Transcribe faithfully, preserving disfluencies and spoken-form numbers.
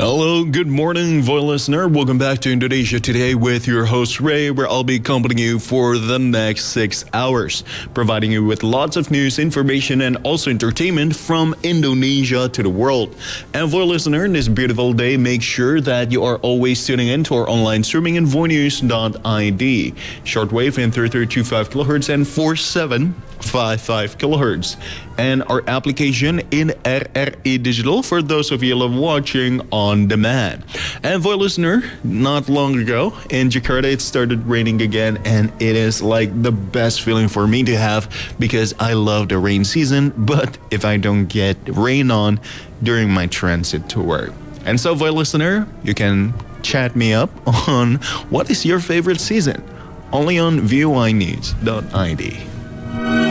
Hello, good morning, Voice listener. Welcome back to Indonesia Today with your host Ray, where I'll be accompanying you for the next six hours, providing you with lots of news, information, and also entertainment from Indonesia to the world. And Voice listener, this beautiful day, make sure that you are always tuning in to our online streaming in voinews dot I D, shortwave in thirty-three point two five kilohertz and forty-seven point five five kilohertz, and our application in R R I Digital for those of you who love watching on demand. And Voice listener, not long ago in Jakarta it started raining again, and it is like the best feeling for me to have because I love the rain season, but if I don't get rain on during my transit to work. And so Voice listener, you can chat me up on what is your favorite season, only on V O I news dot I D.